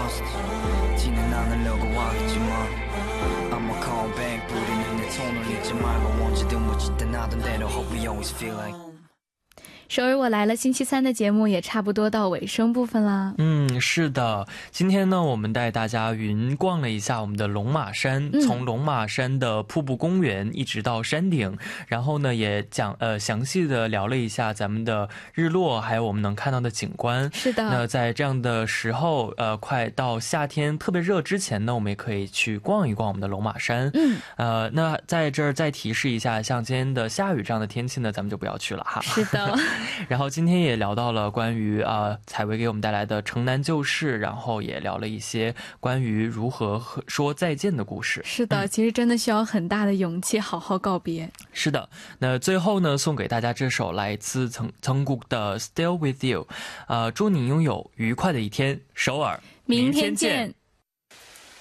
lost 지는 않으려고 하겠지만 I'ma call back 부리는 내 톤을 잊지 말고 언제든 묻을 땐 하던 대로 Hope we always feel like 首尔我来了星期三的节目也差不多到尾声部分啦。 是的，今天呢我们带大家云逛了一下我们的龙马山，从龙马山的瀑布公园一直到山顶，然后呢也详细的聊了一下咱们的日落还有我们能看到的景观。 是的， 那在这样的时候快到夏天特别热之前呢，我们也可以去逛一逛我们的龙马山。那在这儿再提示一下，像今天的下雨这样的天气呢咱们就不要去了哈。 是的然后今天也聊到了关于采薇给我们带来的城南旧事，然后也聊了一些关于如何说再见的故事。 是的，其实真的需要很大的勇气好好告别。 是的，那最后呢送给大家这首来自曾谷的 Still With You， 祝你拥有愉快的一天，首尔， 明天见。